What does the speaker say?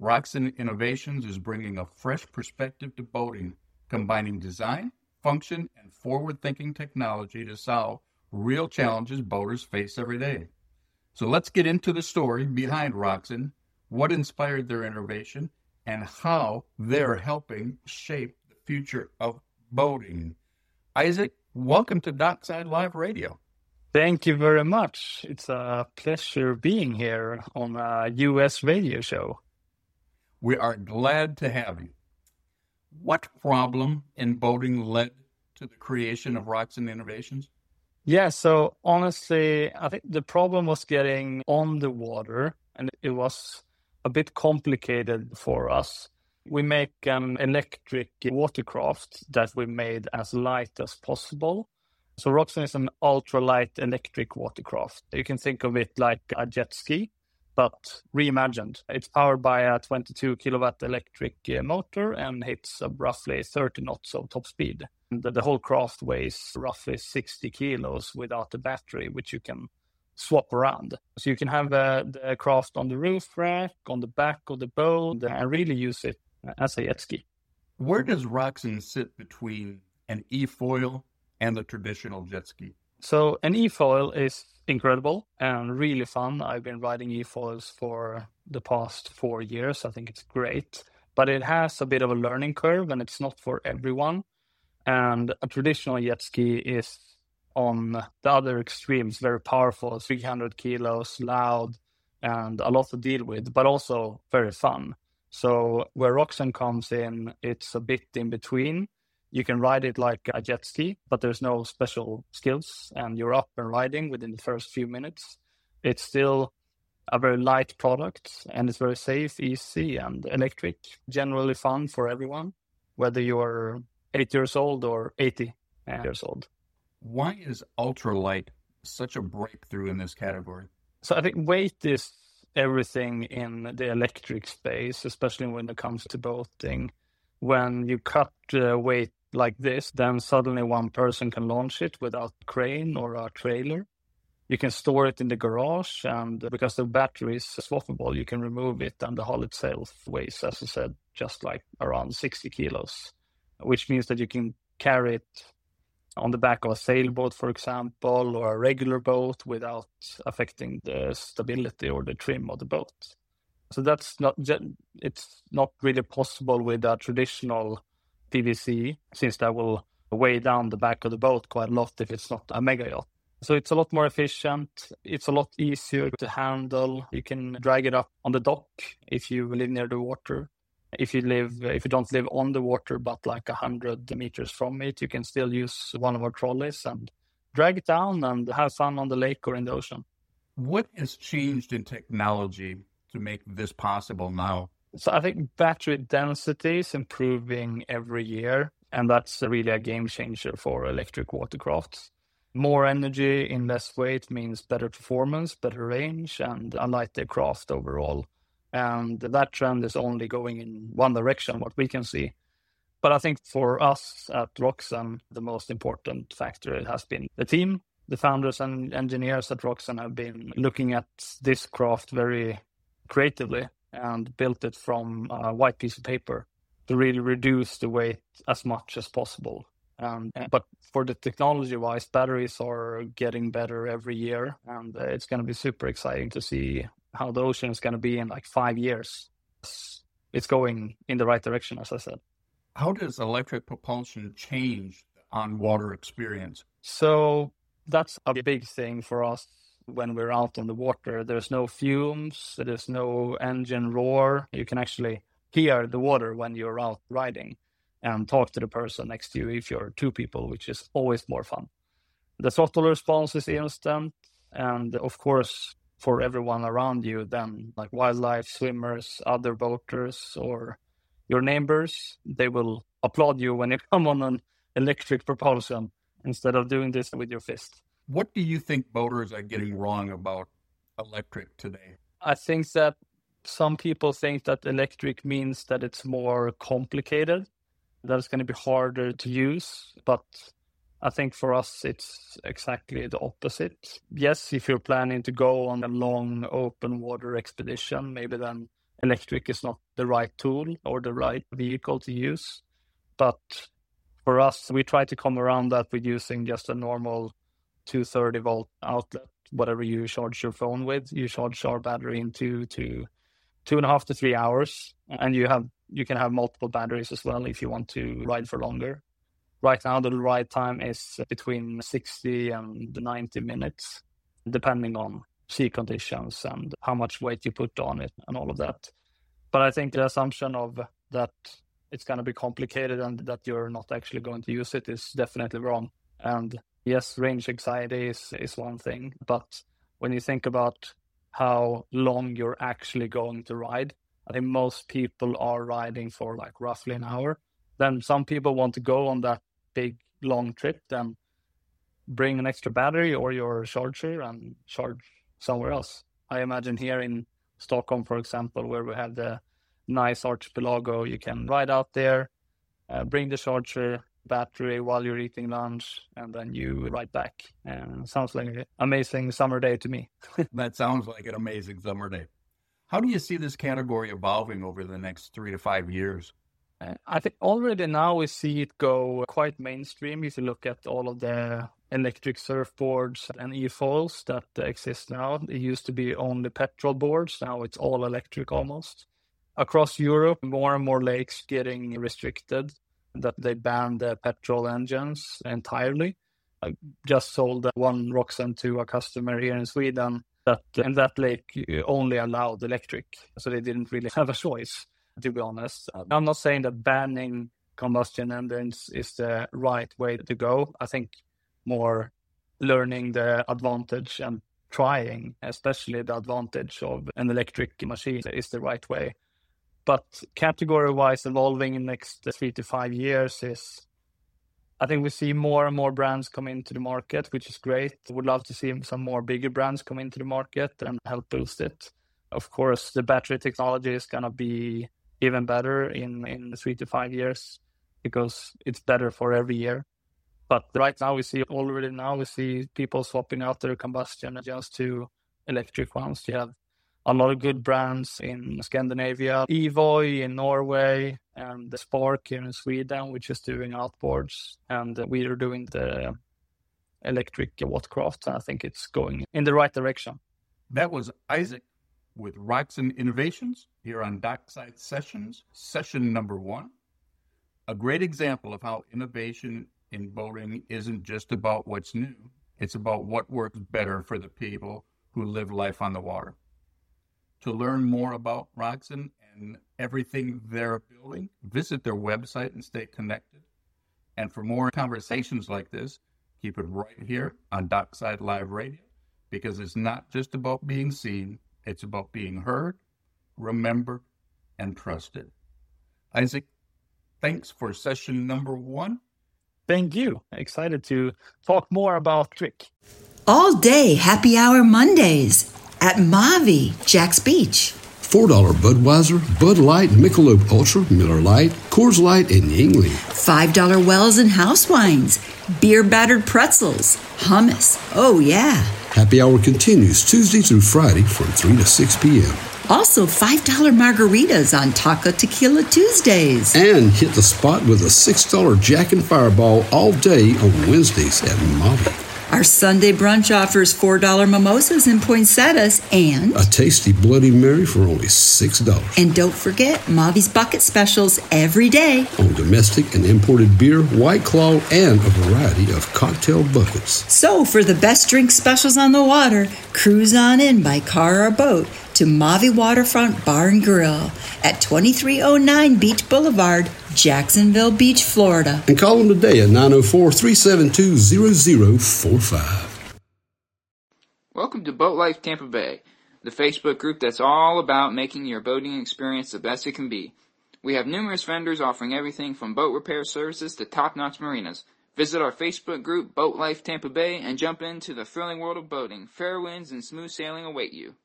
Roxen Innovations is bringing a fresh perspective to boating, combining design, function, and forward-thinking technology to solve real challenges boaters face every day. So let's get into the story behind Roxen, what inspired their innovation, and how they're helping shape the future of boating. Isaac, welcome to Dockside Live Radio. Thank you very much. It's a pleasure being here on a US radio show. We are glad to have you. What problem in boating led to the creation of Roxen Innovations? Yeah, so honestly, I think the problem was getting on the water, and it was a bit complicated for us. We make an electric watercraft that we made as light as possible. So Roxen is an ultralight electric watercraft. You can think of it like a jet ski, but reimagined. It's powered by a 22 kilowatt electric motor and hits roughly 30 knots of top speed. And the whole craft weighs roughly 60 kilos without a battery, which you can swap around. So you can have the craft on the roof rack, on the back of the boat, and really use it as a jet ski. Where does Roxen sit between an e-foil and the traditional jet ski? So an e-foil is incredible and really fun. I've been riding e-foils for the past 4 years. I think it's great, but it has a bit of a learning curve and it's not for everyone. And a traditional jet ski is on the other extremes, very powerful, 300 kilos, loud, and a lot to deal with, but also very fun. So where Roxen comes in, it's a bit in between. You can ride it like a jet ski, but there's no special skills and you're up and riding within the first few minutes. It's still a very light product and it's very safe, easy and electric, generally fun for everyone, whether you're 8 years old or 80 years old. Why is ultralight such a breakthrough in this category? So I think weight is everything in the electric space, especially when it comes to boating. When you cut weight like this, then suddenly one person can launch it without a crane or a trailer. You can store it in the garage, and because the battery is swappable, you can remove it, and the hull itself weighs, as I said, just like around 60 kilos, which means that you can carry it on the back of a sailboat, for example, or a regular boat without affecting the stability or the trim of the boat. So it's not really possible with a traditional PVC, since that will weigh down the back of the boat quite a lot if it's not a mega yacht. So it's a lot more efficient. It's a lot easier to handle. You can drag it up on the dock if you live near the water. If you don't live on the water, but like 100 meters from it, you can still use one of our trolleys and drag it down and have fun on the lake or in the ocean. What has changed in technology to make this possible now? So I think battery density is improving every year, and that's really a game changer for electric watercrafts. More energy in less weight means better performance, better range, and a lighter craft overall. And that trend is only going in one direction, what we can see. But I think for us at Roxen, the most important factor has been the team. The founders and engineers at Roxen have been looking at this craft very creatively and built it from a white piece of paper to really reduce the weight as much as possible. But for the technology-wise, batteries are getting better every year, and it's going to be super exciting to see how the ocean is going to be in like 5 years. It's going in the right direction, as I said. How does electric propulsion change the on-water experience? So that's a big thing for us when we're out on the water. There's no fumes, there's no engine roar. You can actually hear the water when you're out riding and talk to the person next to you if you're two people, which is always more fun. The throttle response is instant, and of course, for everyone around you, then like wildlife, swimmers, other boaters, or your neighbors, they will applaud you when you come on an electric propulsion instead of doing this with your fist. What do you think boaters are getting wrong about electric today? I think that some people think that electric means that it's more complicated, that it's going to be harder to use, but I think for us, it's exactly the opposite. Yes, if you're planning to go on a long open water expedition, maybe then electric is not the right tool or the right vehicle to use. But for us, we try to come around that with using just a normal 230 volt outlet. Whatever you charge your phone with, you charge our battery in 2.5 to 3 hours. And you can have multiple batteries as well if you want to ride for longer. Right now, the ride time is between 60 and 90 minutes, depending on sea conditions and how much weight you put on it and all of that. But I think the assumption of that it's going to be complicated and that you're not actually going to use it is definitely wrong. And yes, range anxiety is one thing. But when you think about how long you're actually going to ride, I think most people are riding for like roughly an hour. Then some people want to go on that big long trip, then bring an extra battery or your charger and charge somewhere else. I imagine here in Stockholm, for example, where we have the nice archipelago, you can ride out there, bring the charger, battery while you're eating lunch, and then you ride back. Sounds like an amazing summer day to me. That sounds like an amazing summer day. How do you see this category evolving over the next 3 to 5 years? I think already now we see it go quite mainstream. If you look at all of the electric surfboards and e-foils that exist now, it used to be only petrol boards. Now it's all electric almost. Across Europe, more and more lakes getting restricted, that they ban the petrol engines entirely. I just sold one Roxen to a customer here in Sweden that in that lake you only allowed electric. So they didn't really have a choice, to be honest. I'm not saying that banning combustion engines is the right way to go. I think more learning the advantage and trying, especially the advantage of an electric machine, is the right way. But category-wise, evolving in the next 3 to 5 years is, I think we see more and more brands come into the market, which is great. Would love to see some more bigger brands come into the market and help boost it. Of course, the battery technology is going to be even better in 3 to 5 years because it's better for every year. But right now we see people swapping out their combustion engines to electric ones. You have a lot of good brands in Scandinavia, Evoy in Norway, and the Spark here in Sweden, which is doing outboards. And we are doing the electric watercraft. I think it's going in the right direction. That was Isaac with Roxen Innovations here on Dockside Sessions, session number 1. A great example of how innovation in boating isn't just about what's new. It's about what works better for the people who live life on the water. To learn more about Roxen and everything they're building, visit their website and stay connected. And for more conversations like this, keep it right here on Dockside Live Radio, because it's not just about being seen, it's about being heard, remembered, and trusted. Isaac, thanks for session number 1. Thank you. Excited to talk more about Trick. All day happy hour Mondays at Mavi, Jack's Beach. $4 Budweiser, Bud Light, Michelob Ultra, Miller Lite, Coors Light, and Yuengling. $5 Wells and House Wines, beer-battered pretzels, hummus. Oh, yeah. Happy hour continues Tuesday through Friday from 3 to 6 p.m. Also, $5 margaritas on Taco Tequila Tuesdays. And hit the spot with a $6 Jack and Fireball all day on Wednesdays at Mavi. Our Sunday brunch offers $4 mimosas and poinsettias and a tasty Bloody Mary for only $6. And don't forget Mavi's bucket specials every day on domestic and imported beer, White Claw, and a variety of cocktail buckets. So for the best drink specials on the water, cruise on in by car or boat to Mavi Waterfront Bar and Grill at 2309 Beach Boulevard, Jacksonville Beach, Florida. And call them today at 904-372-0045. Welcome to Boat Life Tampa Bay, the Facebook group that's all about making your boating experience the best it can be. We have numerous vendors offering everything from boat repair services to top-notch marinas. Visit our Facebook group, Boat Life Tampa Bay, and jump into the thrilling world of boating. Fair winds and smooth sailing await you.